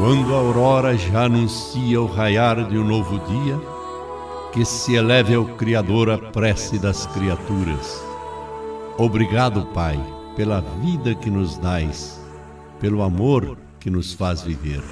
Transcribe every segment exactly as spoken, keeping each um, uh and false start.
Quando a aurora já anuncia o raiar de um novo dia, que se eleve ao Criador a prece das criaturas. Obrigado, Pai, pela vida que nos dais, pelo amor que nos faz viver.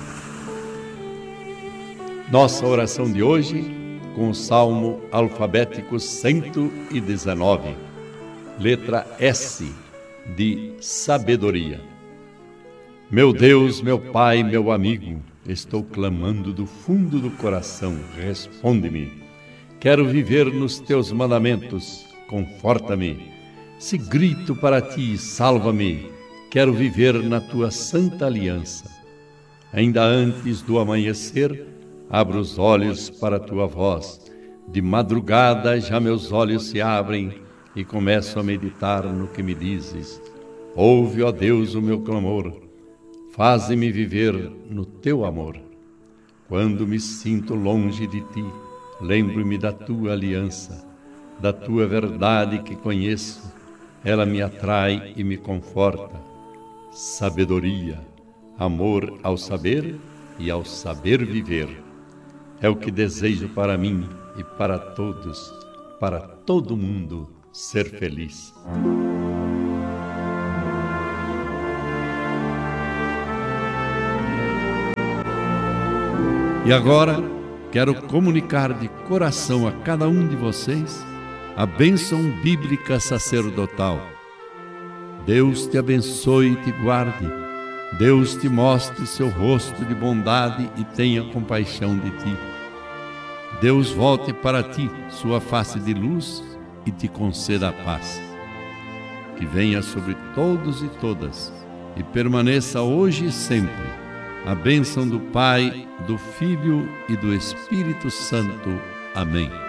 Nossa oração de hoje, com o Salmo alfabético cento e dezenove, letra S, de sabedoria. Meu Deus, meu Pai, meu amigo, estou clamando do fundo do coração, responde-me. Quero viver nos teus mandamentos, conforta-me. Se grito para ti, salva-me. Quero viver na tua santa aliança. Ainda antes do amanhecer, abro os olhos para a tua voz. De madrugada já meus olhos se abrem e começo a meditar no que me dizes. Ouve, ó Deus, o meu clamor. Faze-me viver no teu amor. Quando me sinto longe de ti, lembro-me da tua aliança, da tua verdade que conheço. Ela me atrai e me conforta. Sabedoria, amor ao saber e ao saber viver. É o que desejo para mim e para todos, para todo mundo ser feliz. E agora, quero comunicar de coração a cada um de vocês a bênção bíblica sacerdotal. Deus te abençoe e te guarde. Deus te mostre seu rosto de bondade e tenha compaixão de ti. Deus volte para ti sua face de luz e te conceda a paz. Que venha sobre todos e todas e permaneça hoje e sempre a bênção do Pai, do Filho e do Espírito Santo. Amém.